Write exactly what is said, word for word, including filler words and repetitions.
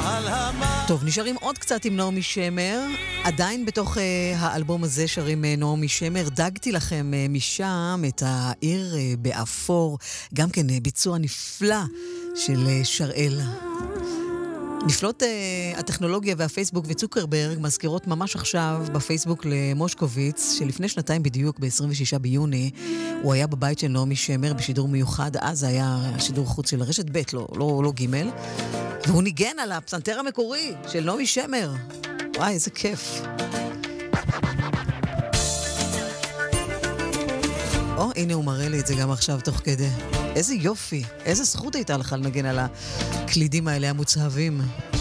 טוב, נשארים עוד קצת עם נעמי שמר. עדיין בתוך uh, האלבום הזה שרים uh, נעמי שמר. דגתי לכם uh, משם את העיר uh, באפור. גם כן uh, ביצוע נפלא של uh, שראל. נפלאות uh, הטכנולוגיה והפייסבוק וצוקרברג מזכירות ממש עכשיו בפייסבוק למושקוביץ, שלפני שנתיים בדיוק, ב-עשרים ושישה ביוני, הוא היה בבית של נעמי שמר בשידור מיוחד. אז היה שידור חוץ של רשת ב', לא, לא, לא ג', והוא ניגן על הפסנתר המקורי של נעמי שמר. וואי, איזה כיף. או, הנה הוא מראה לי את זה גם עכשיו תוך כדי. איזה יופי, איזה זכות הייתה לך לנגן על הקלידים האלה המוצהבים.